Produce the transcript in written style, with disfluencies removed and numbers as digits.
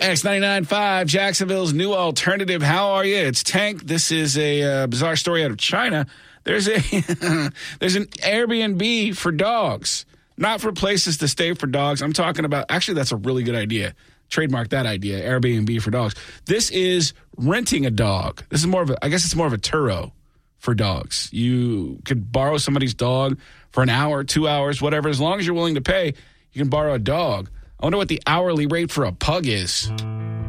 X99.5, Jacksonville's new alternative. How are you? It's Tank. This is a bizarre story out of China. There's an Airbnb for dogs, not for places to stay for dogs. I'm talking about, actually, that's a really good idea. Trademark that idea, Airbnb for dogs. This is renting a dog. This is more of a, I guess it's more of a Turo for dogs. You could borrow somebody's dog for an hour, 2 hours, whatever. As long as you're willing to pay, you can borrow a dog. I wonder what the hourly rate for a pug is.